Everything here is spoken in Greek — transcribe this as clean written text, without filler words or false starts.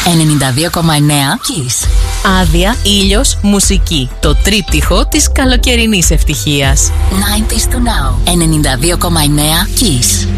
92,9 Kiss. Άδεια, ήλιος, μουσική. Το τρίπτυχο της καλοκαιρινής ευτυχίας. 90s to now. 92,9 Kiss.